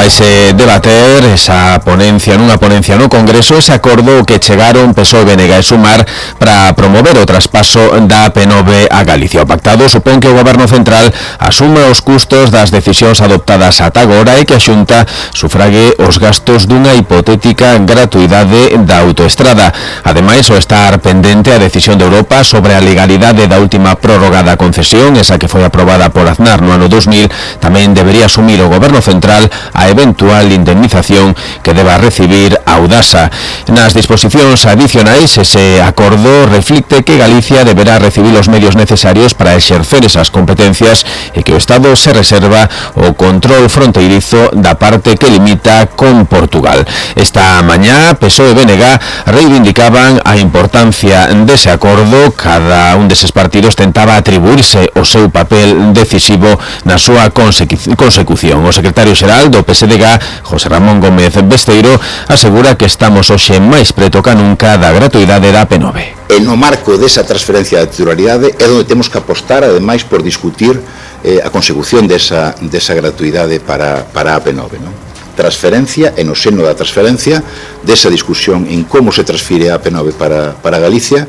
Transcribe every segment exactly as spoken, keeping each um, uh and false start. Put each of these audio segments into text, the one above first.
vaise debater esa ponencia nunha ponencia no Congreso, ese acordo que chegaron P S O E, B N G e Sumar para promover o traspaso da A P nove a Galicia. O pactado supón que o Goberno Central asume os custos das decisións adoptadas ata agora e que a Xunta sufrague os gastos dunha hipotética gratuidade da autoestrada. Ademais, o estar pendente a decisión de Europa sobre a legalidade da última prórroga da concesión, esa que foi aprobada por Aznar no ano dos mil, tamén debería asumir o Goberno Central a eventual indemnización que deba recibir a Audasa. Nas disposicións adicionais, ese acordo reflicte que Galicia deberá recibir os medios necesarios para exercer esas competencias e que o Estado se reserva o control fronteirizo da parte que limita con Portugal. Esta mañá, P S O E e B N G reivindicaban a importancia dese acordo. Cada un deses partidos tentaba atribuirse o seu papel decisivo na súa consecución. O secretario xeral do P S D G, José Ramón Gómez Besteiro, asegura que estamos hoxe máis preto ca nunca da gratuidade da A P nove. E no marco desa transferencia de titularidade é onde temos que apostar, ademais, por discutir eh, a consecución desa, desa gratuidade para, para a A P nove, non? Transferencia, e no seno da transferencia, desa discusión en como se transfire a A P nove para, para Galicia,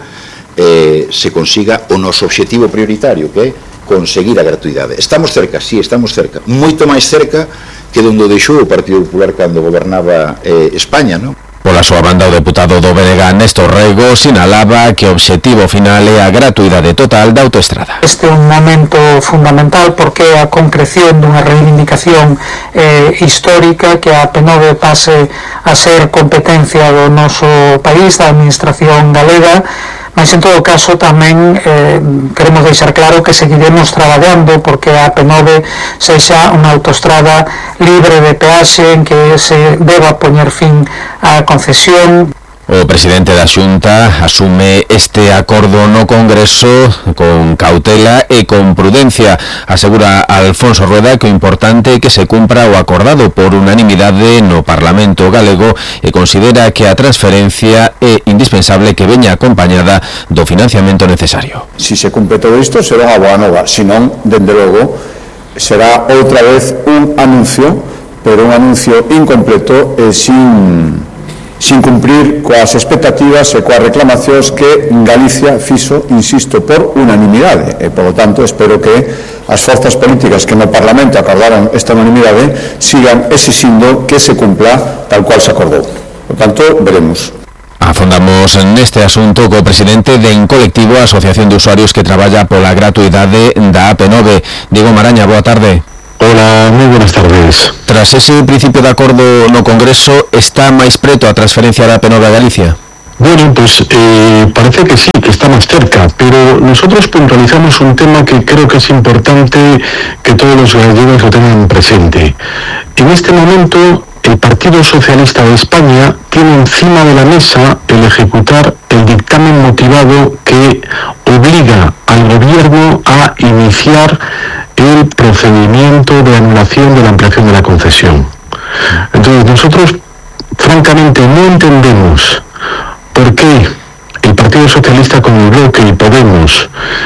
eh, se consiga o noso obxectivo prioritario, que é conseguir a gratuidade. Estamos cerca, sí, estamos cerca, moito máis cerca que onde o deixou o Partido Popular cando gobernaba eh, España, non? Pola súa banda, o deputado do B N G, Néstor Rego, sinalaba que o obxectivo final é a gratuidade total da autoestrada. Este é un momento fundamental porque é a concreción dunha reivindicación eh, histórica, que a A P nove pase a ser competencia do noso país, da administración galega. Mas, en todo caso, tamén eh, queremos deixar claro que seguiremos traballando porque a A P nove sexa unha autoestrada libre de peaxe en que se deba poñer fin á concesión. O presidente da Xunta asume este acordo no Congreso con cautela e con prudencia. Asegura Alfonso Rueda que o importante é que se cumpra o acordado por unanimidade no Parlamento galego e considera que a transferencia é indispensable que veña acompañada do financiamento necesario. Si se cumpre todo isto, será unha boa nova. Si non, dende logo, será outra vez un anuncio, pero un anuncio incompleto e sin... sin cumprir coas expectativas e coas reclamacións que Galicia fixo, insisto, por unanimidade. E, por lo tanto, espero que as forzas políticas que no Parlamento acordaron esta unanimidade sigan exixindo que se cumpla tal cual se acordou. Por tanto, veremos. Afondamos neste asunto co presidente de En Colectivo, a Asociación de Usuarios que traballa pola gratuidade da A P nove. Diego Maraña, boa tarde. Hola, moi buenas tardes. Tras ese principio de acordo no Congreso, está máis preto a transferencia da A P nove a Galicia? Bueno, pues eh, parece que sí, que está más cerca, pero nosotros puntualizamos un tema que creo que es importante que todos los gallegos lo tengan presente. En este momento, el Partido Socialista de España tiene encima de la mesa el ejecutar el dictamen motivado que obliga al gobierno a iniciar el procedimiento de anulación de la ampliación de la concesión. Entonces, nosotros francamente no entendemos por qué el Partido Socialista con el Bloque y Podemos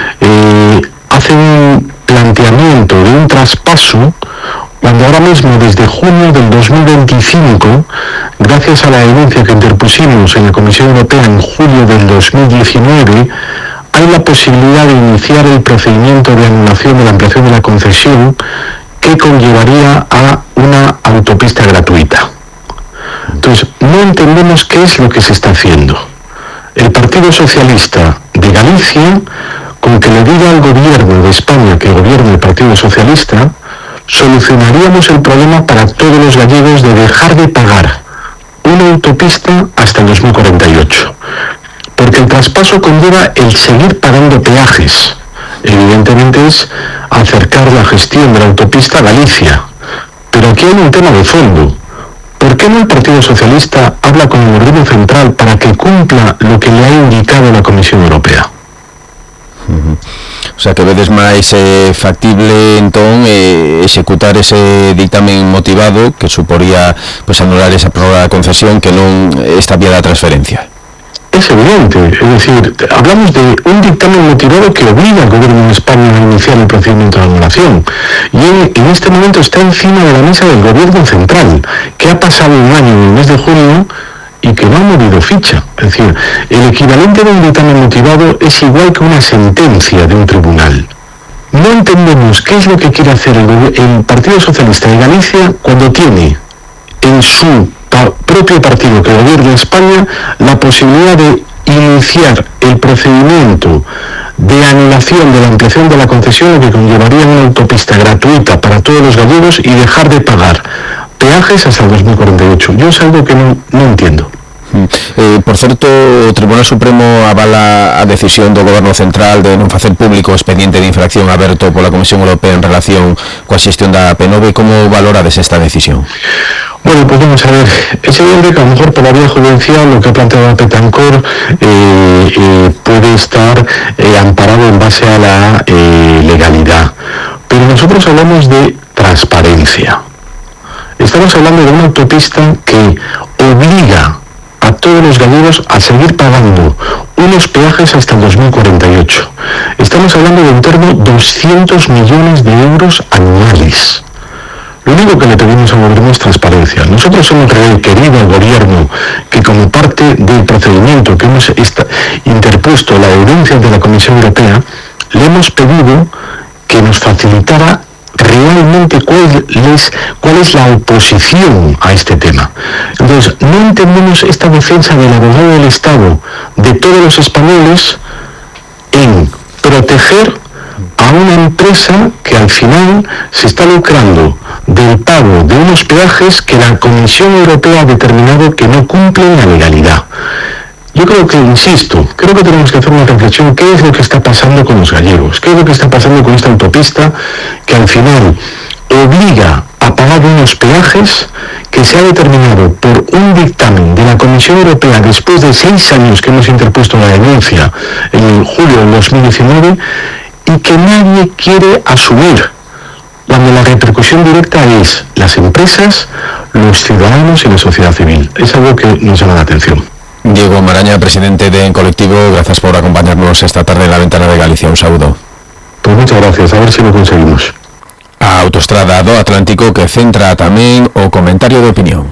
eh, hacen un planteamiento de un traspaso cuando ahora mismo, desde junio del dos mil veinticinco, gracias a la denuncia que interpusimos en la Comisión Europea en julio del dos mil diecinueve, hay la posibilidad de iniciar el procedimiento de anulación de la ampliación de la concesión que conllevaría a una autopista gratuita. Entonces, no entendemos qué es lo que se está haciendo. El Partido Socialista de Galicia, con que le diga al gobierno de España que gobierne el Partido Socialista, solucionaríamos el problema para todos los gallegos de dejar de pagar una autopista hasta el dos mil cuarenta y ocho. Porque el traspaso conlleva el seguir pagando peajes. Evidentemente es acercar la gestión de la autopista a Galicia. Pero aquí hay un tema de fondo. ¿Por qué no el Partido Socialista habla con el gobierno central para que cumpla lo que le ha indicado la Comisión Europea? Uh-huh. O sea, que vedes máis eh, factible entón eh, executar ese dictamen motivado que suporía pues, anular esa prórroga de concesión que non esta vía da transferencia. es evidente. Es decir, hablamos de un dictamen motivado que obliga al gobierno de España a iniciar el procedimiento de anulación. Y en, en este momento está encima de la mesa del gobierno central, que ha pasado un año en el mes de junio y que no ha movido ficha. Es decir, el equivalente de un dictamen motivado es igual que una sentencia de un tribunal. No entendemos qué es lo que quiere hacer el, el Partido Socialista de Galicia cuando tiene en su pa- propio partido que gobierna España la posibilidad de iniciar el procedimiento de anulación de la ampliación de la concesión, que conllevaría una autopista gratuita para todos los gallegos y dejar de pagar peajes hasta el dos mil cuarenta y ocho. Yo es algo que no, no entiendo. Eh, por certo, o Tribunal Supremo avala a decisión do Goberno Central de non facer público o expediente de infracción aberto pola Comisión Europea en relación coa xestión da P nove. Como valorades esta decisión? Bueno, pues vamos a ver, es evidente que a lo mejor por la vía judicial lo que ha planteado Betancor eh, eh, puede estar eh, amparado en base a la eh, legalidad, pero nosotros hablamos de transparencia. Estamos hablando de una autopista que obliga a todos los gallegos a seguir pagando unos peajes hasta el dos mil cuarenta y ocho. Estamos hablando de en torno a doscientos millones de euros anuales. Lo único que le pedimos al gobierno es transparencia. Nosotros hemos requerido al gobierno que, como parte del procedimiento que hemos esta, interpuesto la audiencia de la Comisión Europea, le hemos pedido que nos facilitara realmente cuál es, cuál es la oposición a este tema. Entonces, no entendemos esta defensa del abogado del Estado de todos los españoles en proteger a una empresa que al final se está lucrando del pago de unos peajes que la Comisión Europea ha determinado que no cumplen la legalidad. Yo creo que, insisto, creo que tenemos que hacer una reflexión. ¿Qué es lo que está pasando con los gallegos? ¿Qué es lo que está pasando con esta autopista que al final obliga a pagar unos peajes que se ha determinado por un dictamen de la Comisión Europea después de seis años que hemos interpuesto la denuncia en julio del dos mil diecinueve y que nadie quiere asumir, cuando la repercusión directa es las empresas, los ciudadanos y la sociedad civil? Es algo que nos llama la atención. Diego Maraña, presidente de En Colectivo, gracias por acompañarnos esta tarde en la Ventana de Galicia. Un saúdo. Pues muchas gracias, a ver si lo conseguimos. A Autostrada do Atlántico, que centra tamén o comentario de opinión.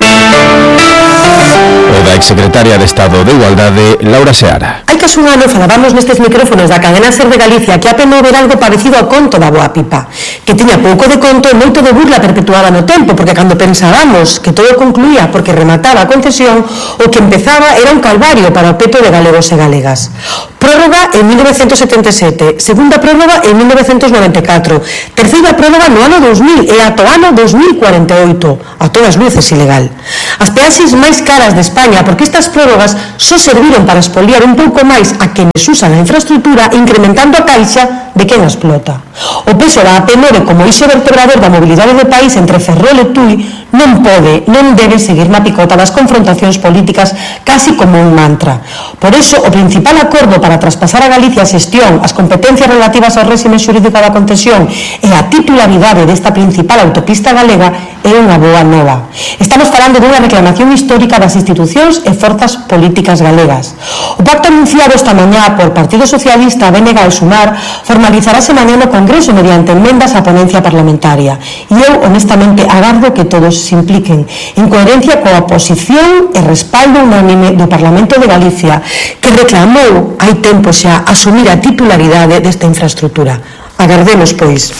O da exsecretaria de Estado de Igualdade, Laura Seara. Hai case un ano falábamos nestes micrófonos da cadena SER de Galicia que a P nove era algo parecido ao conto da boa pipa, que tiña pouco de conto e moito de burla perpetuada no tempo, porque cando pensábamos que todo concluía porque remataba a concesión, o que empezaba era un calvario para o peto de galegos e galegas. Prórroga en mil novecentos setenta e sete, segunda prórroga en mil novecentos noventa e catro, terceira prórroga no ano dos mil e ata o ano dos mil cuarenta e oito, a todas luces ilegal. As peaxes máis caras de España, porque estas prórrogas só serviron para espoliar un pouco máis a quenes usan a infraestructura, incrementando a caixa de quen a explota. O peso da A P nove como eixo vertebrador da mobilidade do país entre Ferrol e Tui non pode, non debe seguir na picota das confrontacións políticas casi como un mantra. Por iso, o principal acordo para traspasar a Galicia a xestión, as competencias relativas ao réxime xurídico da concesión e a titularidade desta principal autopista galega é unha boa nova. Estamos falando dunha reclamación histórica das institucións e forzas políticas galegas. O pacto anunciado esta mañá por Partido Socialista, B N G e Sumar formalizarase mañá no Congreso mediante enmendas á ponencia parlamentaria. E eu, honestamente, agardo que todos se impliquen en coherencia coa oposición e respaldo unánime do Parlamento de Galicia, que reclamou hai tempo xa asumir a titularidade desta infraestructura. Agardemos, pois.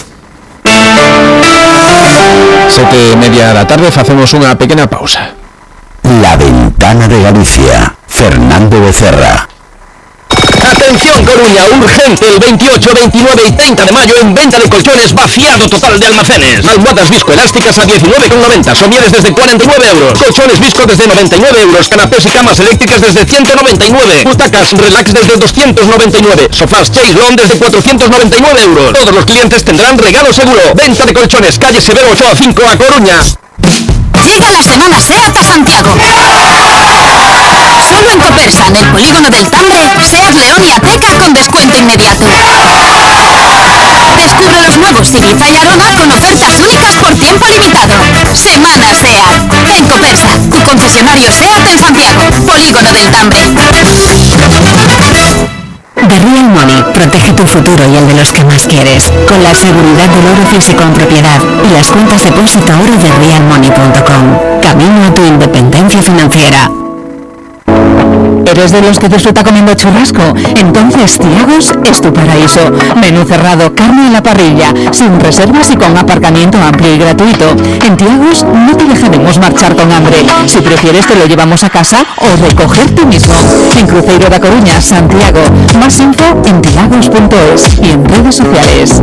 Sete e media da tarde, facemos unha pequena pausa. La Ventana de Galicia, Fernando Becerra. Atención Coruña, urgente, el veintiocho, veintinueve y treinta de mayo en venta de colchones, vaciado total de almacenes. Almohadas viscoelásticas a diecinueve con noventa, somieres desde cuarenta y nueve euros, colchones visco desde noventa y nueve euros, canapés y camas eléctricas desde ciento noventa y nueve, butacas relax desde doscientos noventa y nueve, sofás Chaislon desde cuatrocientos noventa y nueve euros. Todos los clientes tendrán regalo seguro. Venta de colchones, calle Severo Ochoa cinco a Coruña. Llega la semana SEAT a Santiago. Solo en Copersa, en el polígono del Tambre, SEAT León y Ateca con descuento inmediato. Descubre los nuevos Ibiza y Arona con ofertas únicas por tiempo limitado. Semana SEAT. En Copersa, tu Concesionario SEAT en Santiago. Polígono del Tambre. The Real Money protege tu futuro y el de los que más quieres, con la seguridad del oro físico en propiedad y las cuentas depósito oro de real money punto com. Camino a tu independencia financiera. ¿Eres de los que disfruta comiendo churrasco? Entonces Tiagos es tu paraíso. Menú cerrado, carne a la parrilla, sin reservas y con aparcamiento amplio y gratuito. En Tiagos no te dejaremos marchar con hambre. Si prefieres te lo llevamos a casa o recoger tú mismo. En Cruzeiro da Coruña, Santiago. Más info en tiagos punto es y en redes sociales.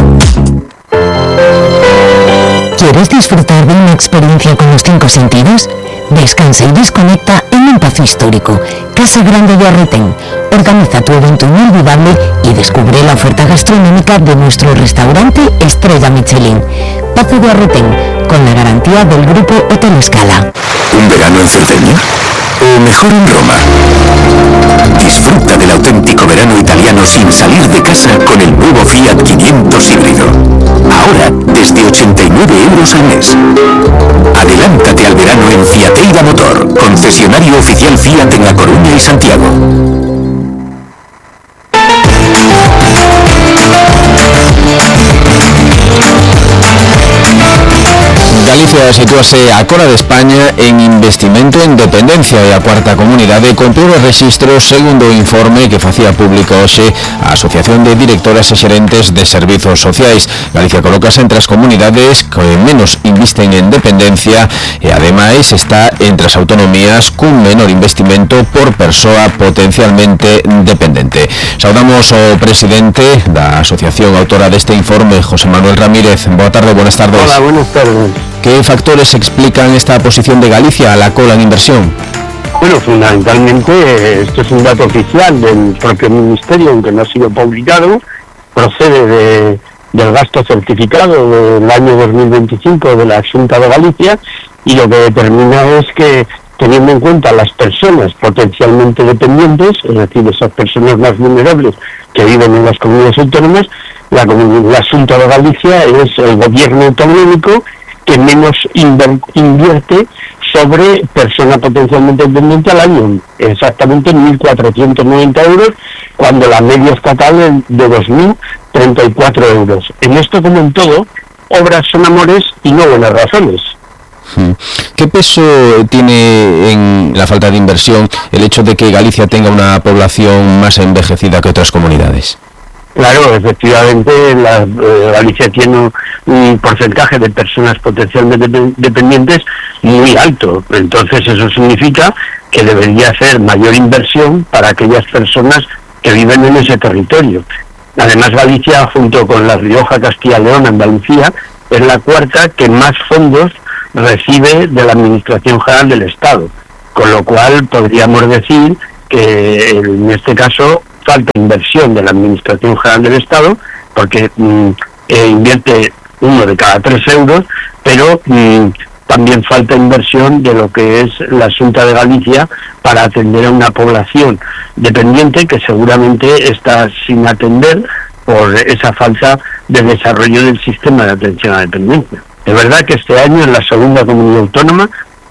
¿Quieres disfrutar de una experiencia con los cinco sentidos? Descansa y desconecta en un Pazo Histórico, Casa Grande de Arretén. Organiza tu evento inolvidable y descubre la oferta gastronómica de nuestro restaurante Estrella Michelin. Pazo de Arretén, con la garantía del Grupo Hotel Escala. ¿Un verano en Cerdeña? ¿O mejor en Roma? Disfruta del auténtico verano italiano sin salir de casa con el nuevo Fiat quinientos híbrido. Ahora, desde ochenta y nueve euros al mes. Adelántate al verano en Fiateira Motor, concesionario oficial Fiat en A Coruña y Santiago. Galicia sitúase a cora de España en investimento en dependencia e a cuarta comunidade con peores rexistros segundo o informe que facía público hoxe a Asociación de Directoras e Xerentes de Servizos Sociais. Galicia colócase entre as comunidades que menos invisten en dependencia e ademais está entre as autonomías cun menor investimento por persoa potencialmente dependente. Saudamos ao presidente da asociación autora deste informe, José Manuel Ramírez. Boa tarde, buenas tardes. Hola, buenas tardes. ¿Qué factores explican esta posición de Galicia a la cola en inversión? Bueno, fundamentalmente esto es un dato oficial del propio Ministerio, aunque no ha sido publicado, procede de, del gasto certificado del año dos mil veinticinco de la Xunta de Galicia, y lo que determina es que, teniendo en cuenta las personas potencialmente dependientes, es decir, esas personas más vulnerables que viven en las comunidades autónomas, la, la Xunta de Galicia es el gobierno autonómico que menos invierte sobre persona potencialmente dependiente al año, exactamente mil cuatrocientos noventa euros, cuando la media estatal es de dos mil treinta y cuatro euros. En esto, como en todo, obras son amores y no buenas razones. ¿Qué peso tiene en la falta de inversión el hecho de que Galicia tenga una población más envejecida que otras comunidades? Claro, efectivamente, la, eh, Galicia tiene un, un porcentaje de personas potencialmente de, dependientes muy alto. Entonces eso significa que debería hacer mayor inversión para aquellas personas que viven en ese territorio. Además, Galicia, junto con La Rioja, Castilla y León, Andalucía, es la cuarta que más fondos recibe de la Administración General del Estado. Con lo cual podríamos decir que en este caso falta inversión de la Administración General del Estado, porque mm, eh, invierte uno de cada tres euros, pero mm, también falta inversión de lo que es la Xunta de Galicia para atender a una población dependiente que seguramente está sin atender por esa falta de desarrollo del sistema de atención a dependencia. Es verdad que este año es la segunda comunidad autónoma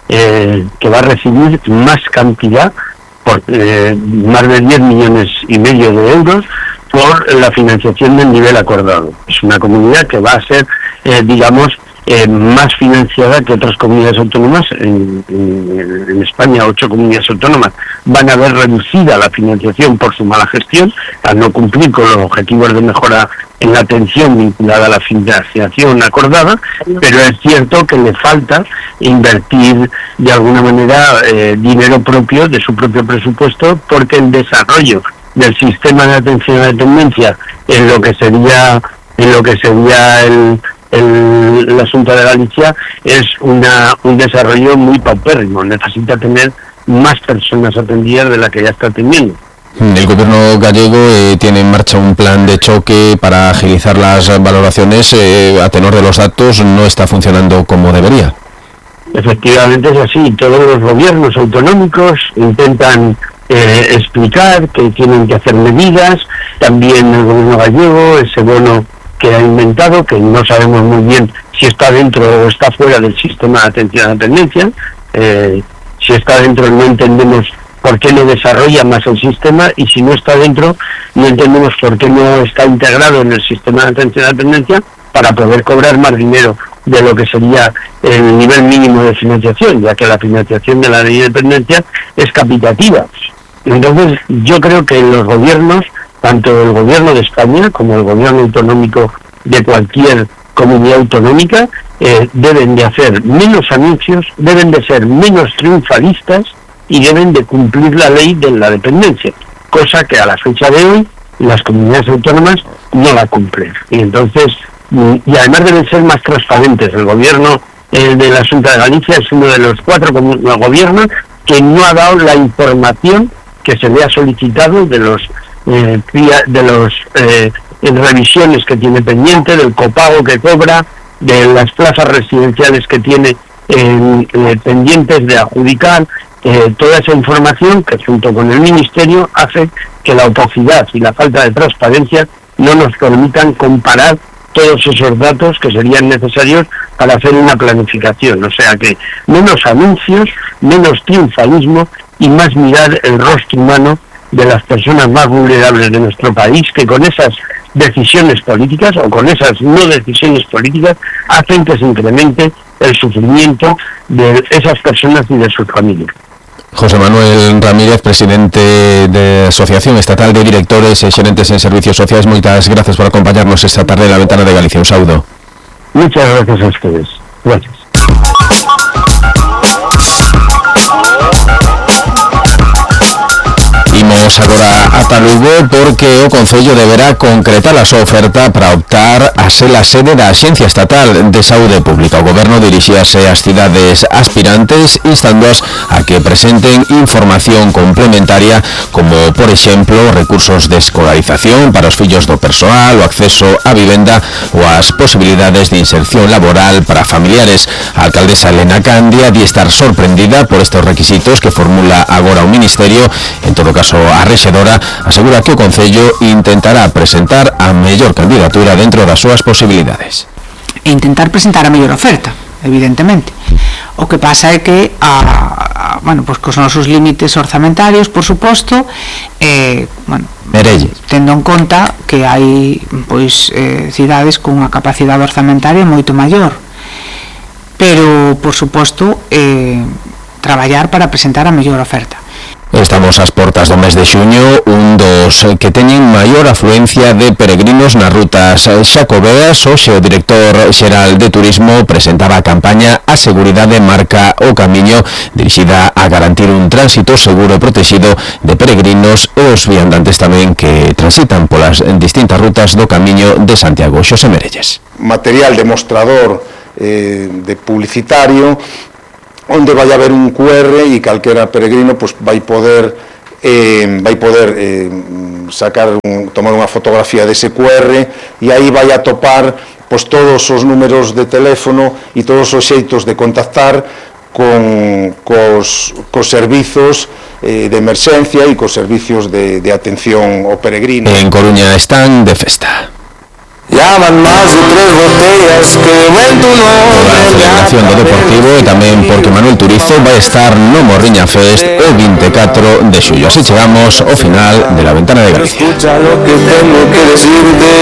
eh, que va a recibir más cantidad, por eh, más de diez millones y medio de euros por la financiación del nivel acordado. Es una comunidad que va a ser, eh, digamos, eh, más financiada que otras comunidades autónomas. En, en, en España, ocho comunidades autónomas van a ver reducida la financiación por su mala gestión, al no cumplir con los objetivos de mejora en la atención vinculada a la financiación acordada, pero es cierto que le falta invertir de alguna manera eh, dinero propio de su propio presupuesto, porque el desarrollo del sistema de atención a dependencia en lo que sería en lo que sería el, el, el asunto de Galicia es una un desarrollo muy paupérrimo. Necesita tener más personas atendidas de las que ya está teniendo. El gobierno gallego eh, tiene en marcha un plan de choque para agilizar las valoraciones. Eh, a tenor de los datos, no está funcionando como debería. Efectivamente es así. Todos los gobiernos autonómicos intentan eh, explicar que tienen que hacer medidas. También el gobierno gallego, ese bono que ha inventado, que no sabemos muy bien si está dentro o está fuera del sistema de atención a dependencia, eh, Si está dentro no entendemos por qué no desarrolla más el sistema, y si no está dentro no entendemos por qué no está integrado en el sistema de atención a la dependencia para poder cobrar más dinero de lo que sería el nivel mínimo de financiación, ya que la financiación de la ley de dependencia es capitativa. Entonces yo creo que los gobiernos, tanto el gobierno de España como el gobierno autonómico de cualquier comunidad autonómica, eh, deben de hacer menos anuncios, deben de ser menos triunfalistas y deben de cumplir la ley de la dependencia, cosa que a la fecha de hoy las comunidades autónomas no la cumplen. Y entonces, y además deben ser más transparentes. El gobierno eh, de la Xunta de Galicia es uno de los cuatro gobiernos que no ha dado la información que se le ha solicitado de los eh, de los eh, revisiones que tiene pendiente, del copago que cobra, de las plazas residenciales que tiene eh, eh, pendientes de adjudicar. Eh, toda esa información que junto con el Ministerio hace que la opacidad y la falta de transparencia no nos permitan comparar todos esos datos que serían necesarios para hacer una planificación. O sea que menos anuncios, menos triunfalismo y más mirar el rostro humano de las personas más vulnerables de nuestro país, que con esas decisiones políticas o con esas no decisiones políticas hacen que se incremente el sufrimiento de esas personas y de sus familias. José Manuel Ramírez, presidente de Asociación Estatal de Directores e Xerentes en Servicios Sociales, moitas gracias por acompañarnos esta tarde en La Ventana de Galicia. Un saúdo. Muchas gracias a ustedes. Gracias. Imos agora ata Lugo porque o Concello deberá concretar a súa oferta para optar a ser a sede da Axencia Estatal de Saúde Pública. O Goberno dirixíase ás cidades aspirantes instándoas a que presenten información complementaria como, por exemplo, recursos de escolarización para os fillos do persoal, o acceso á vivenda ou as posibilidades de inserción laboral para familiares. A alcaldesa Elena Candia di estar sorprendida por estes requisitos que formula agora o Ministerio. En todo caso, a rexedora asegura que o Concello intentará presentar a mellor candidatura dentro das súas posibilidades. E intentar presentar a mellor oferta, evidentemente. O que pasa é que a, a, bueno, pues cos nosos límites orzamentarios, por suposto, eh, bueno, Merelle. tendo en conta que hai pois eh, cidades con unha capacidade orzamentaria moito maior, pero por suposto eh, traballar para presentar a mellor oferta. Estamos ás portas do mes de xuño, un dos que teñen maior afluencia de peregrinos nas rutas xacobeas. Hoxe o director xeral de Turismo presentaba a campaña A Seguridade Marca o Camiño, dirixida a garantir un tránsito seguro e protegido de peregrinos e os viandantes tamén que transitan polas distintas rutas do Camiño de Santiago. Xosé Merelles. Material demostrador eh, de publicitario, onde vai haber un cu erre e calquera peregrino pues, vai poder eh, vai poder eh, sacar un, tomar unha fotografía dese cu erre e aí vai atopar pues, todos os números de teléfono e todos os xeitos de contactar con cos, cos servizos eh, de emerxencia e cos servicios de, de atención ao peregrino. En Coruña están de festa. Llaman más de tres botellas que ven tu nombre. A celebración do Deportivo e tamén porque Manuel Turizo vai estar no Morriña Fest o vinte e catro de xullo. Así chegamos ao final de La Ventana de Galicia. Escucha lo que tengo que decirte.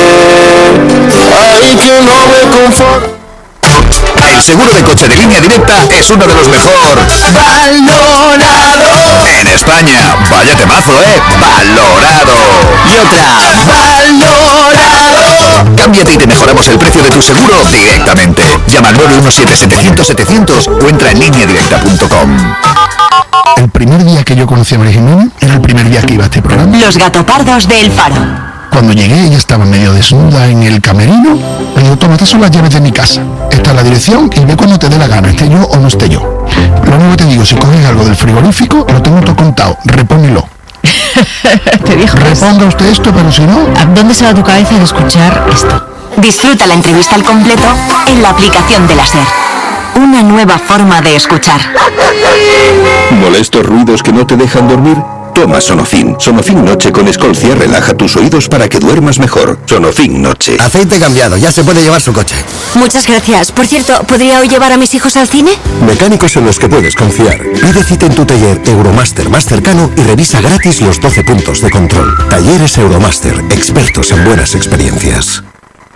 Ay, que no me conformo. El seguro de coche de Línea Directa es uno de los mejor Valorado en España. Vaya temazo, ¿eh? Valorado. Y otra. Valorado. Cámbiate y te mejoramos el precio de tu seguro directamente. Llama al nueve uno siete, setecientos, setecientos o entra en línea directa punto com. El primer día que yo conocí a María Jiménez era el primer día que iba a este programa. Los gatopardos de El Faro. Cuando llegué, ella estaba medio desnuda en el camerino. Me dijo, toma, estas son las llaves de mi casa. Esta es la dirección y ve cuando te dé la gana, esté yo o no esté yo. Lo único que te digo, si coges algo del frigorífico, lo tengo todo contado, repónelo. Te dijo. Reponga usted esto, pero si no... ¿A dónde se va tu cabeza de escuchar esto? Disfruta la entrevista al completo en la aplicación de la SER. Una nueva forma de escuchar. ¿Molestos ruidos que no te dejan dormir? Toma Sonofin. Sonofin Noche con Escolcia relaja tus oídos para que duermas mejor. Sonofin Noche. Aceite cambiado, ya se puede llevar su coche. Muchas gracias. Por cierto, ¿podría hoy llevar a mis hijos al cine? Mecánicos en los que puedes confiar. Pide cita en tu taller Euromaster más cercano y revisa gratis los doce puntos de control. Talleres Euromaster, expertos en buenas experiencias.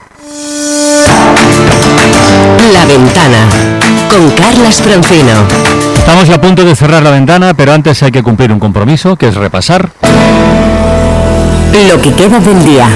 La Ventana, con Carlas Francino. Estamos a punto de cerrar La Ventana, pero antes hay que cumplir un compromiso, que es repasar lo que queda del día,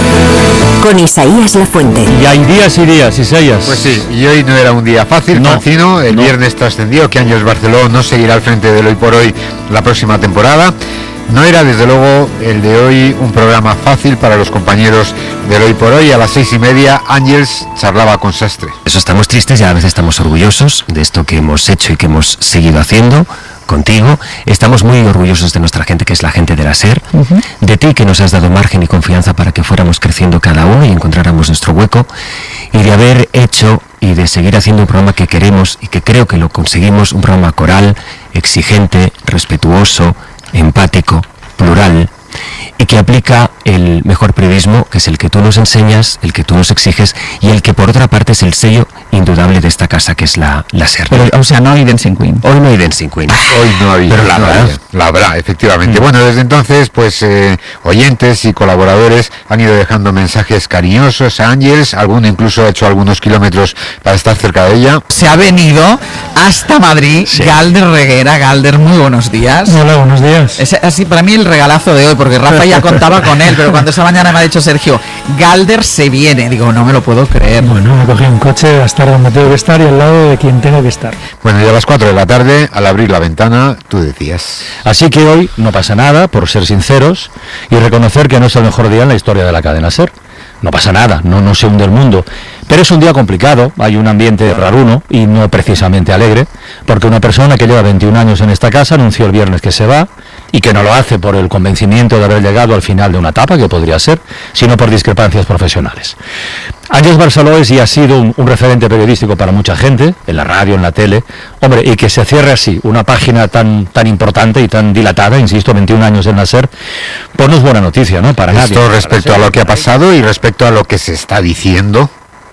con Isaías Lafuente. Y hay días y días, Isaías. Pues sí, y hoy no era un día fácil, no, Francino. El no. viernes trascendió que Ángeles Barceló no seguirá al frente del Hoy por Hoy la próxima temporada. No era, desde luego, el de hoy un programa fácil para los compañeros del Hoy por Hoy. A las seis y media, Ángeles charlaba con Sastre. Eso, estamos tristes y a la vez estamos orgullosos de esto que hemos hecho y que hemos seguido haciendo contigo. Estamos muy orgullosos de nuestra gente, que es la gente de la SER, uh-huh. de ti, que nos has dado margen y confianza para que fuéramos creciendo cada uno y encontráramos nuestro hueco, y de haber hecho y de seguir haciendo un programa que queremos y que creo que lo conseguimos, un programa coral, exigente, respetuoso, empático, plural, y que aplica el mejor periodismo, que es el que tú nos enseñas, el que tú nos exiges, y el que por otra parte es el sello indudable de esta casa, que es la, la SER. Pero, o sea, no hay Dancing Queen. Hoy no hay Dancing Queen. Hoy no hay. Pero la no habrá. Hay, la habrá, efectivamente. Mm. Bueno, desde entonces, pues, eh, oyentes y colaboradores han ido dejando mensajes cariñosos a Ángeles, alguno incluso ha hecho algunos kilómetros para estar cerca de ella. Se ha venido hasta Madrid, sí. Galder Reguera. Galder, muy buenos días. Hola, buenos días. Es así para mí el regalazo de hoy, porque Rafa ya contaba con él, pero cuando esa mañana me ha dicho Sergio, Galder se viene, digo, no me lo puedo creer. Bueno, me cogí un coche a estar donde tengo que estar y al lado de quien tengo que estar. Bueno, ya a las cuatro de la tarde, al abrir la ventana, tú decías. Así que hoy no pasa nada, por ser sinceros y reconocer que no es el mejor día en la historia de la cadena SER. No pasa nada, no, no se hunde el mundo. Pero es un día complicado, hay un ambiente raruno y no precisamente alegre, porque una persona que lleva veintiún años en esta casa anunció el viernes que se va, y que no lo hace por el convencimiento de haber llegado al final de una etapa, que podría ser, sino por discrepancias profesionales. Ángeles Barceló es y ha sido un, un referente periodístico para mucha gente, en la radio, en la tele. Hombre, y que se cierre así una página tan tan importante y tan dilatada, insisto, veintiún años en la SER, pues no es buena noticia, ¿no? Para nadie. Esto respecto a lo que ha pasado y respecto a lo que se está diciendo.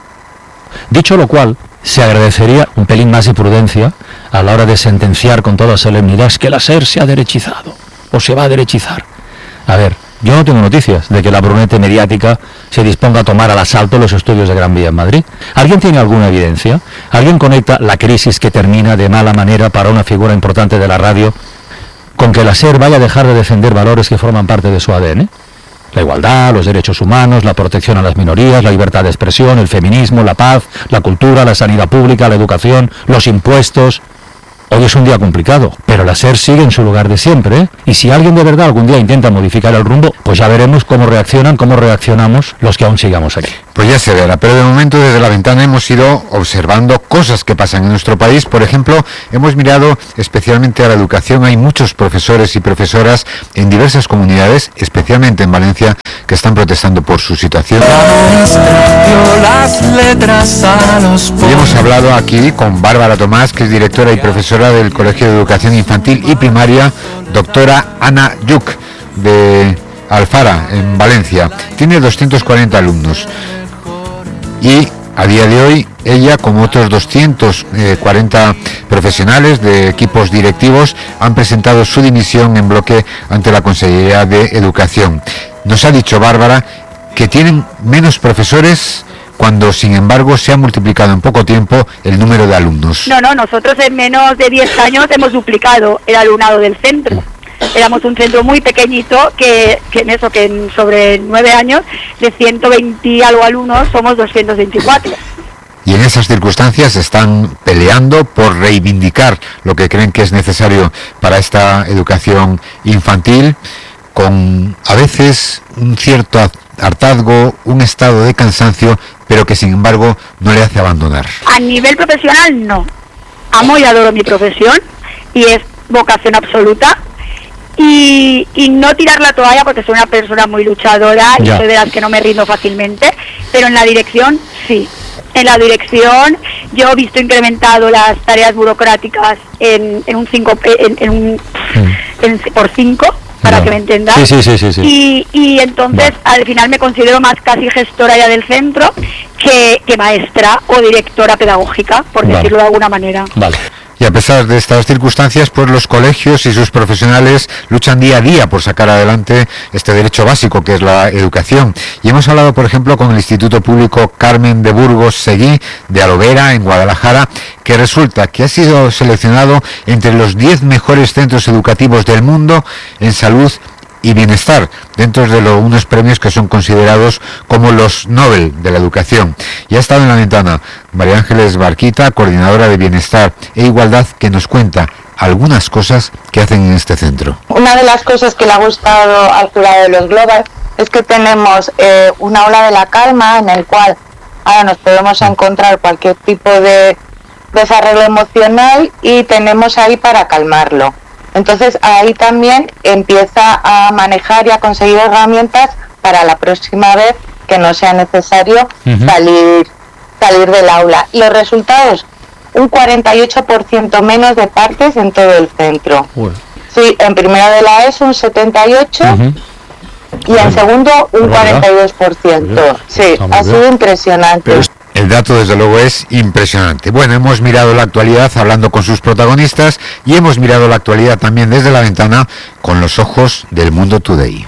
Dicho lo cual, se agradecería un pelín más de prudencia a la hora de sentenciar con toda solemnidad que la SER se ha derechizado o se va a derechizar. A ver, yo no tengo noticias de que la brunete mediática se disponga a tomar al asalto los estudios de Gran Vía en Madrid. ¿Alguien tiene alguna evidencia? ¿Alguien conecta la crisis que termina de mala manera para una figura importante de la radio con que la SER vaya a dejar de defender valores que forman parte de su A D N? La igualdad, los derechos humanos, la protección a las minorías, la libertad de expresión, el feminismo, la paz, la cultura, la sanidad pública, la educación, los impuestos. Hoy es un día complicado, pero la SER sigue en su lugar de siempre, ¿eh? Y si alguien de verdad algún día intenta modificar el rumbo, pues ya veremos cómo reaccionan, cómo reaccionamos los que aún sigamos aquí. Pues ya se verá, pero de momento desde la ventana hemos ido observando cosas que pasan en nuestro país. Por ejemplo, hemos mirado especialmente a la educación. Hay muchos profesores y profesoras en diversas comunidades, especialmente en Valencia, que están protestando por su situación. Y hemos hablado aquí con Bárbara Tomás, que es directora y profesora del Colegio de Educación Infantil y Primaria, doctora Ana Yuc, de Alfara, en Valencia. Tiene doscientos cuarenta alumnos. Y a día de hoy, ella, como otros doscientos cuarenta profesionales de equipos directivos, han presentado su dimisión en bloque ante la Consejería de Educación. Nos ha dicho Bárbara que tienen menos profesores cuando, sin embargo, se ha multiplicado en poco tiempo el número de alumnos. No, no, nosotros en menos de diez años hemos duplicado el alumnado del centro. Éramos un centro muy pequeñito que, que en eso, que en sobre nueve años, de ciento veinte y algo alumnos, somos doscientos veinticuatro. Y en esas circunstancias están peleando por reivindicar lo que creen que es necesario para esta educación infantil, con a veces un cierto hartazgo, un estado de cansancio, pero que sin embargo no le hace abandonar. A nivel profesional no. Amo y adoro mi profesión y es vocación absoluta. Y, y no tirar la toalla porque soy una persona muy luchadora y soy de las que no me rindo fácilmente, pero en la dirección sí. En la dirección yo he visto incrementado las tareas burocráticas en, en un cinco en, en un en, por cinco para no. que me entendas. Sí, sí, sí, sí, sí. Y, y entonces vale. Al final me considero más casi gestora ya del centro que, que maestra o directora pedagógica, por vale. decirlo de alguna manera. Vale. Y a pesar de estas circunstancias, pues los colegios y sus profesionales luchan día a día por sacar adelante este derecho básico que es la educación. Y hemos hablado, por ejemplo, con el Instituto Público Carmen de Burgos Seguí de Alovera, en Guadalajara, que resulta que ha sido seleccionado entre los diez mejores centros educativos del mundo en salud y bienestar, dentro de lo, unos premios que son considerados como los Nobel de la educación. Y ha estado en la ventana María Ángeles Barquita, coordinadora de Bienestar e Igualdad, que nos cuenta algunas cosas que hacen en este centro. Una de las cosas que le ha gustado al jurado de los Global es que tenemos eh, una ola de la calma en el cual ahora nos podemos encontrar cualquier tipo de desarrollo emocional y tenemos ahí para calmarlo. Entonces ahí también empieza a manejar y a conseguir herramientas para la próxima vez que no sea necesario uh-huh. salir salir del aula. Los resultados, un cuarenta y ocho por ciento menos de partes en todo el centro. Uh-huh. Sí, en primero de la ESO un setenta y ocho por ciento uh-huh. y en segundo un cuarenta y dos por ciento. Sí, ha sido impresionante. Pero el dato, desde luego, es impresionante. Bueno, hemos mirado la actualidad hablando con sus protagonistas y hemos mirado la actualidad también desde la ventana con los ojos del Mundo Today.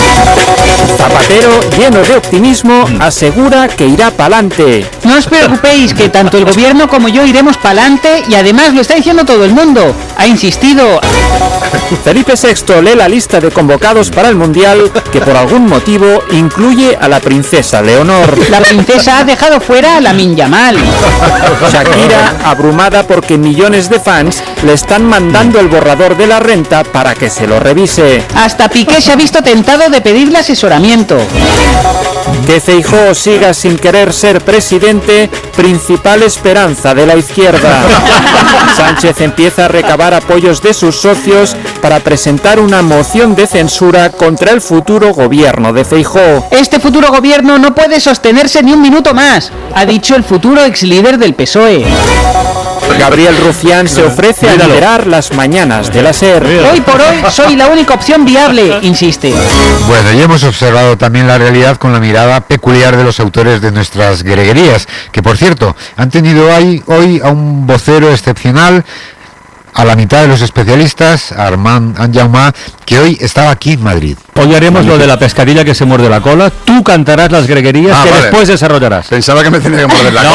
Zapatero, lleno de optimismo, asegura que irá pa'lante. No os preocupéis, que tanto el gobierno como yo iremos pa'lante y además lo está diciendo todo el mundo. Ha insistido. Felipe sexto lee la lista de convocados para el Mundial, que por algún motivo incluye a la princesa Leonor. La princesa ha dejado fuera a Lamine Yamal. Shakira, abrumada porque millones de fans le están mandando el borrador de la renta para que se lo revise. Hasta Piqué se ha visto tentado de pedirle asesoramiento. Que Feijóo siga sin querer ser presidente, principal esperanza de la izquierda. Sánchez empieza a recabar apoyos de sus socios para presentar una moción de censura contra el futuro gobierno de Feijóo. Este futuro gobierno no puede sostenerse ni un minuto más, ha dicho el futuro ex líder del P S O E. Gabriel Rufián se ofrece a liderar las mañanas de la SER. Hoy por hoy soy la única opción viable, insiste. Bueno, y hemos observado también la realidad con la mirada peculiar de los autores de nuestras greguerías, que por cierto, han tenido ahí, hoy a un vocero excepcional, a la mitad de los especialistas, Armand Anjaumá, que hoy estaba aquí en Madrid. Hoy haremos lo de la pescadilla que se muerde la cola, tú cantarás las greguerías ah, que vale. después desarrollarás. Pensaba que me tenía que morder la no.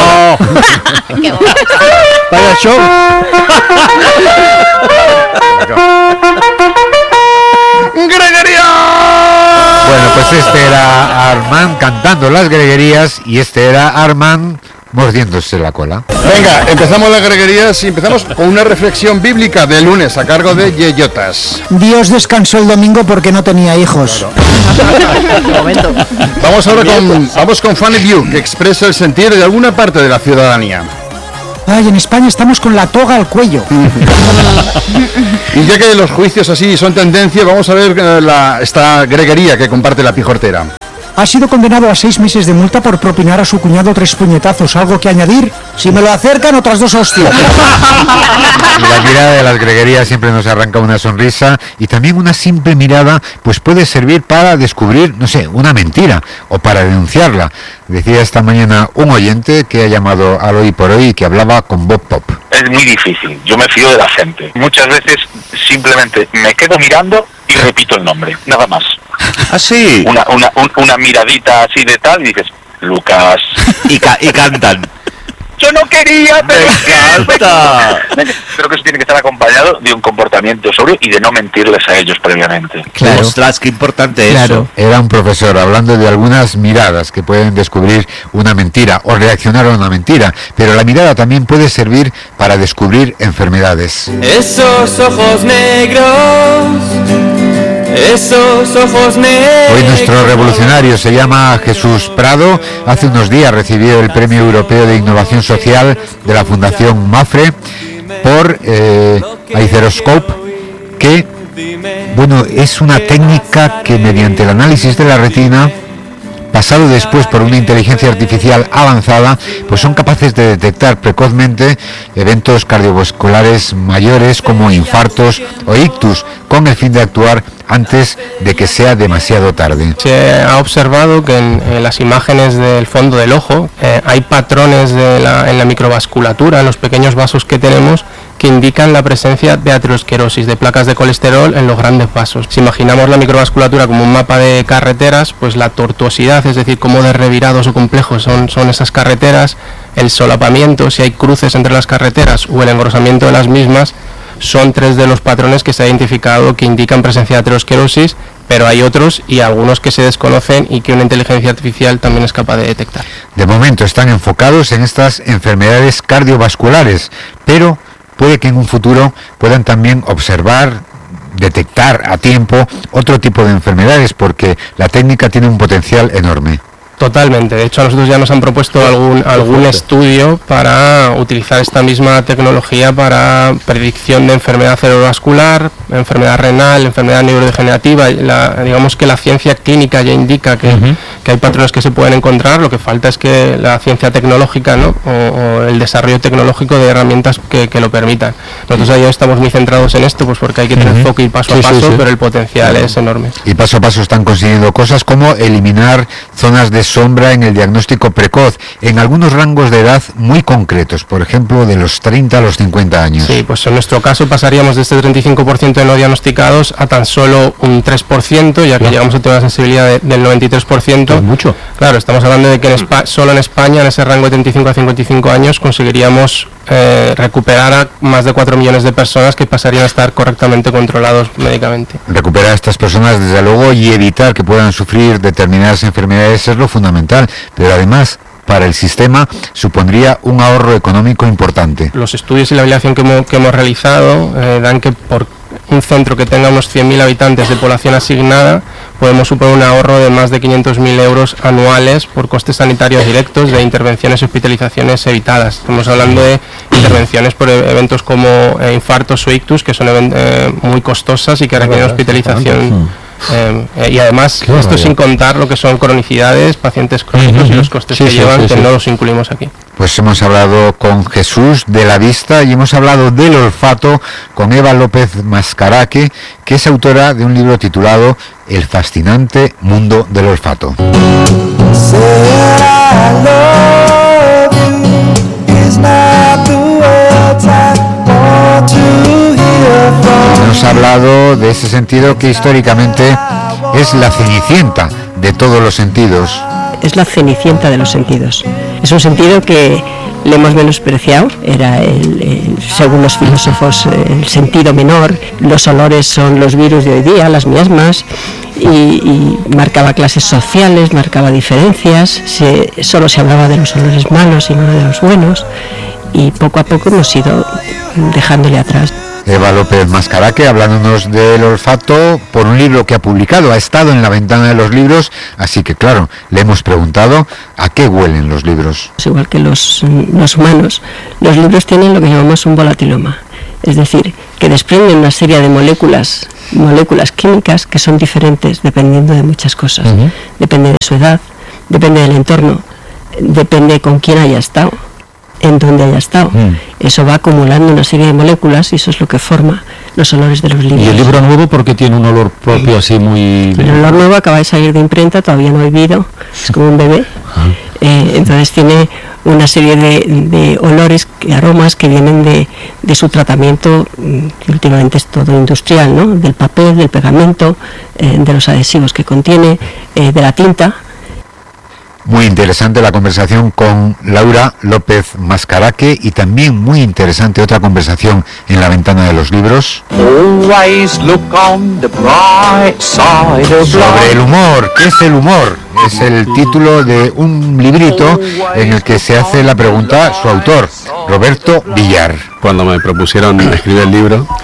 cola. Vaya show. ¡Greguería! Bueno, pues este era Armand cantando las greguerías y este era Armand mordiéndose la cola. Venga, empezamos las greguerías y empezamos con una reflexión bíblica de lunes a cargo de Yeyotas. Dios descansó el domingo porque no tenía hijos. Claro. Vamos ahora con, vamos con Funny View, que expresa el sentir de alguna parte de la ciudadanía. Ay, en España estamos con la toga al cuello. Y ya que los juicios así son tendencia, vamos a ver uh, la, esta greguería que comparte la Pijortera. Ha sido condenado a seis meses de multa por propinar a su cuñado tres puñetazos. ¿Algo que añadir? Si me lo acercan, otras dos hostias. Y la mirada de las greguerías siempre nos arranca una sonrisa, y también una simple mirada pues puede servir para descubrir, no sé, una mentira o para denunciarla. Decía esta mañana un oyente que ha llamado al Hoy por Hoy y que hablaba con Bob Pop. Es muy difícil, yo me fío de la gente. Muchas veces simplemente me quedo mirando y repito el nombre, nada más. ¿Ah, sí? Una, una, un, una miradita así de tal y dices, Lucas. Y, ca y cantan. Yo no quería, pero... Creo que eso tiene que estar acompañado de un comportamiento sobrio y de no mentirles a ellos previamente. Claro. Ostras, qué importante claro. eso. Era un profesor hablando de algunas miradas que pueden descubrir una mentira o reaccionar a una mentira, pero la mirada también puede servir para descubrir enfermedades. Esos ojos negros... Esos ojos negros. Hoy nuestro revolucionario se llama Jesús Prado. Hace unos días recibió el Premio Europeo de Innovación Social de la Fundación MAFRE por eh, Aiceroscope, que bueno, es una técnica que mediante el análisis de la retina pasado después por una inteligencia artificial avanzada, pues son capaces de detectar precozmente eventos cardiovasculares mayores como infartos o ictus, con el fin de actuar antes de que sea demasiado tarde. Se ha observado que en, en las imágenes del fondo del ojo eh, hay patrones de la, en la microvasculatura, en los pequeños vasos que tenemos, que indican la presencia de aterosclerosis, de placas de colesterol en los grandes vasos. Si imaginamos la microvasculatura como un mapa de carreteras, pues la tortuosidad, es decir, cómo de revirados o complejos son, son esas carreteras, el solapamiento, si hay cruces entre las carreteras o el engrosamiento de las mismas, son tres de los patrones que se ha identificado que indican presencia de aterosclerosis, pero hay otros y algunos que se desconocen y que una inteligencia artificial también es capaz de detectar. De momento están enfocados en estas enfermedades cardiovasculares, pero puede que en un futuro puedan también observar, detectar a tiempo otro tipo de enfermedades, porque la técnica tiene un potencial enorme. Totalmente, de hecho a nosotros ya nos han propuesto algún algún estudio para utilizar esta misma tecnología para predicción de enfermedad cerebrovascular, enfermedad renal, enfermedad neurodegenerativa. La, digamos que la ciencia clínica ya indica que, uh-huh. que hay patrones que se pueden encontrar, lo que falta es que la ciencia tecnológica, ¿no? o, o el desarrollo tecnológico de herramientas que, que lo permitan. Nosotros ahí estamos muy centrados en esto, pues porque hay que tener uh-huh. foco y paso sí, a paso, sí, sí. pero el potencial uh-huh. es enorme. Y paso a paso están consiguiendo cosas como eliminar zonas de sombra en el diagnóstico precoz, en algunos rangos de edad muy concretos, por ejemplo, de los treinta a los cincuenta años. Sí, pues en nuestro caso pasaríamos de este treinta y cinco por ciento de no diagnosticados a tan solo un tres por ciento, ya que no. llegamos a tener una sensibilidad de, del noventa y tres por ciento. Es mucho. Claro, estamos hablando de que en Espa- solo en España, en ese rango de treinta y cinco a cincuenta y cinco años, conseguiríamos eh, recuperar a más de cuatro millones de personas que pasarían a estar correctamente controlados médicamente. Recuperar a estas personas, desde luego, y evitar que puedan sufrir determinadas enfermedades es lo fundamental, pero además para el sistema supondría un ahorro económico importante. Los estudios y la validación que hemos, que hemos realizado eh, dan que por un centro que tenga unos cien mil habitantes de población asignada podemos suponer un ahorro de más de quinientos mil euros anuales por costes sanitarios directos de intervenciones y hospitalizaciones evitadas. Estamos hablando de intervenciones por eventos como eh, infartos o ictus, que son eh, muy costosas y que requieren hospitalización. Eh, eh, y además esto sin contar lo que son cronicidades, pacientes crónicos uh-huh. y los costes sí, que sí, llevan, sí, que sí. no los incluimos aquí. Pues hemos hablado con Jesús de la vista y hemos hablado del olfato con Eva López Mascaraque, que es autora de un libro titulado El fascinante mundo del olfato. Nos ha hablado de ese sentido que históricamente es la cenicienta de todos los sentidos. Es la cenicienta de los sentidos. Es un sentido que le hemos menospreciado, era el, el, según los filósofos el sentido menor, los olores son los virus de hoy día, las miasmas, y, y marcaba clases sociales, marcaba diferencias, se, solo se hablaba de los olores malos y no de los buenos, y poco a poco hemos ido dejándole atrás. Eva López Mascaraque hablándonos del olfato por un libro que ha publicado, ha estado en la ventana de los libros, así que claro, le hemos preguntado a qué huelen los libros. Es igual que los, los humanos, los libros tienen lo que llamamos un volatiloma, es decir, que desprenden una serie de moléculas, moléculas químicas que son diferentes dependiendo de muchas cosas, uh-huh. depende de su edad, depende del entorno, depende con quién haya estado, en donde haya estado. Mm. Eso va acumulando una serie de moléculas y eso es lo que forma los olores de los libros. ¿Y el libro nuevo porque tiene un olor propio sí. así muy...? El olor nuevo acaba de salir de imprenta, todavía no ha vivido, es como un bebé. Ah. Eh, entonces tiene una serie de, de olores, aromas que vienen de, de su tratamiento, que últimamente es todo industrial, ¿no? Del papel, del pegamento, eh, de los adhesivos que contiene, eh, de la tinta. Muy interesante la conversación con Laura López Mascaraque y también muy interesante otra conversación en la ventana de los libros sobre el humor. ¿Qué es el humor? Es el título de un librito en el que se hace la pregunta su autor, Roberto Villar. Cuando me propusieron escribir el libro,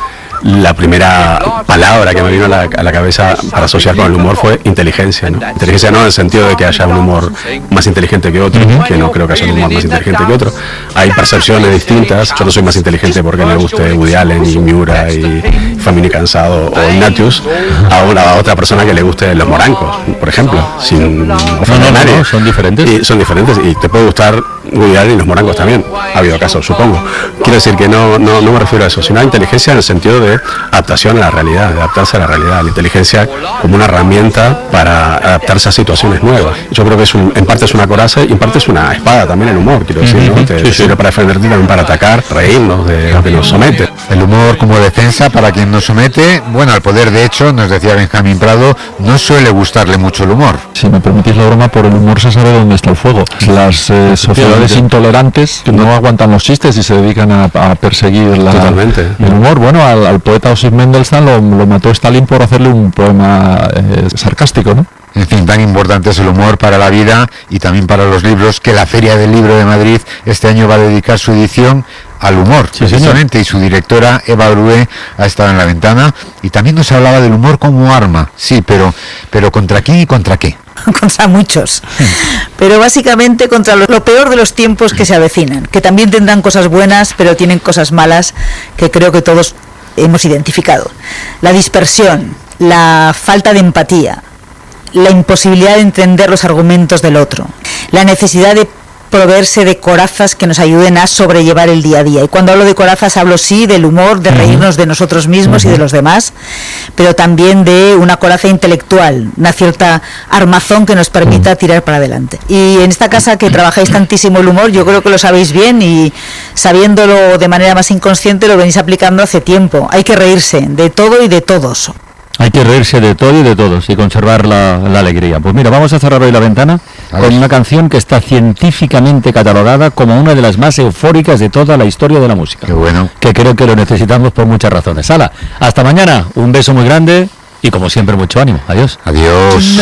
la primera palabra que me vino a la, a la cabeza para asociar con el humor fue inteligencia, ¿no? Inteligencia no en el sentido de que haya un humor más inteligente que otro, que no creo que haya un humor más inteligente que otro. Hay percepciones distintas. Yo no soy más inteligente porque me guste Woody Allen y Miura y Family Cansado o Ignatius a, una, a otra persona que le guste Los Morancos, por ejemplo, sin ofender a nadie. No, son diferentes. Y son diferentes y te puede gustar Woody Allen y Los Morancos también. Ha habido casos, supongo. Quiero decir que no, no, no me refiero a eso, sino a inteligencia en el sentido de adaptación a la realidad, de adaptarse a la realidad. La inteligencia como una herramienta para adaptarse a situaciones nuevas. Yo creo que es un, en parte es una coraza y en parte es una espada también el humor, quiero decir, ¿no? Te, Sí, te sí. sirve para defenderte, también para atacar, reírnos de lo que nos somete. El humor como defensa para quien nos somete. Bueno, al poder, de hecho, nos decía Benjamín Prado, no suele gustarle mucho el humor. Si me permitís la broma, por el humor se sabe dónde está el fuego. Las eh, sociedades intolerantes que no aguantan los chistes y se dedican a, a perseguir la, Totalmente. el humor. Bueno, al, al poeta Osip Mendelssohn lo, lo mató Stalin por hacerle un poema eh, sarcástico, ¿no? En fin, tan importante es el humor para la vida y también para los libros, que la Feria del Libro de Madrid este año va a dedicar su edición al humor, Sí, precisamente, y su directora Eva Brué ha estado en la ventana y también nos hablaba del humor como arma. Sí, pero, pero ¿contra quién y contra qué? Contra muchos, pero básicamente contra lo, lo peor de los tiempos que se avecinan, que también tendrán cosas buenas, pero tienen cosas malas que creo que todos hemos identificado. La dispersión, la falta de empatía, la imposibilidad de entender los argumentos del otro, la necesidad de proveerse de corazas que nos ayuden a sobrellevar el día a día. Y cuando hablo de corazas hablo sí del humor, de reírnos de nosotros mismos y de los demás, pero también de una coraza intelectual, una cierta armazón que nos permita tirar para adelante. Y en esta casa que trabajáis tantísimo el humor, yo creo que lo sabéis bien y sabiéndolo de manera más inconsciente lo venís aplicando hace tiempo. Hay que reírse de todo y de todos. Hay que reírse de todo y de todos y conservar la, la alegría. Pues mira, vamos a cerrar hoy la ventana con una canción que está científicamente catalogada como una de las más eufóricas de toda la historia de la música. Qué bueno. Que creo que lo necesitamos por muchas razones. Hala, hasta mañana, un beso muy grande y como siempre mucho ánimo. Adiós. Adiós.